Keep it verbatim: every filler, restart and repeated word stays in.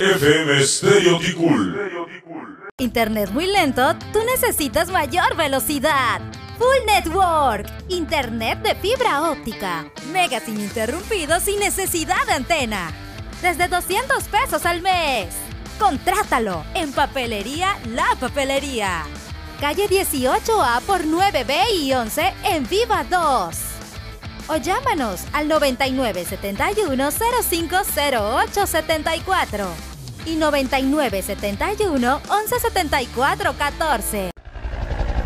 F M Stereo Ticul. Internet muy lento, tú necesitas mayor velocidad. Full Network, internet de fibra óptica, megas ininterrumpidos sin necesidad de antena. Desde doscientos pesos al mes. Contrátalo en Papelería La Papelería. Calle dieciocho A por nueve B y once en Viva dos. O llámanos al noventa y nueve setenta y uno cero cinco cero ocho setenta y cuatro y noventa y nueve setenta y uno once setenta y cuatro catorce.